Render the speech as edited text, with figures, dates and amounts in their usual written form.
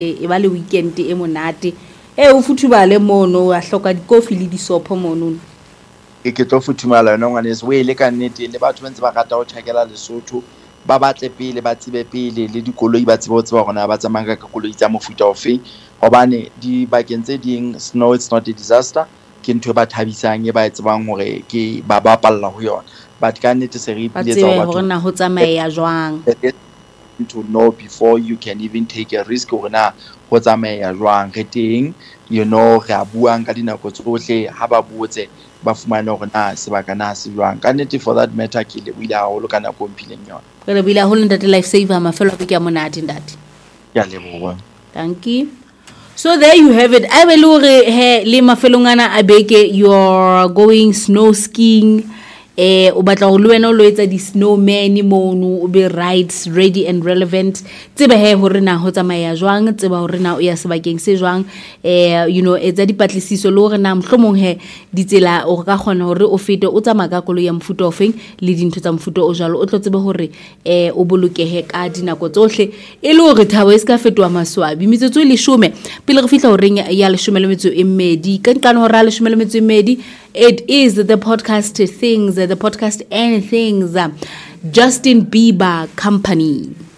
e ba le weekend e monate o futhumale mono a hloka dikofi le disopho mono ke tlo futhumala no ngwaneso we le ka nnete le batho ba ntse ba rata ho tjhakela Lesotho ba batle pele ba tsebe pele le dikoloi ba tsebe ho tseba hore na ba tsamaya ka koloi tsa mofuta ofe hobane di bakeng tse ding snow it's not a disaster ke ntho ba thabisang e ba tsebang hore ke ba bapalla ho yona but ka nnete se re ipiletsa ho batho hore na ho tsamaya jwang to know before you can even take a risk hore na ho tsamaya jwang re teng you know re a buang ka dinako tsohle ha ba botse ba fumana hore na sebaka na se jwang ka nnete for that matter ke le buile haholo ka nako mpileng yona re le buile haholo ntate life saver mafelo a ke a monate ntate ya leboha thank you. So there you have it. I will le mafelongana a beke you're going snow skiing o batla go le wena o lo etsa di snowman mono o be rides ready and relevant tseba hore na ho tsamaya jwang tseba hore na o ya sebakeng se jwang you know etsa dipatlisiso le hore na mhlomong ditsela o ka khona hore o fete o tsamaya ka kolo ya mfuto ofeng le dintho tsa mfuto o jalo o tlo tsebe hore o bolokehe ka dinako tsohle e le hore thabo e ska fetwa maswabi metsotso le 10 pele re fihla hore ya le 12 e mmedi ka nkana hore le 12 e mmedi. It is the podcast things, the podcast and things, Justin Bieber Company.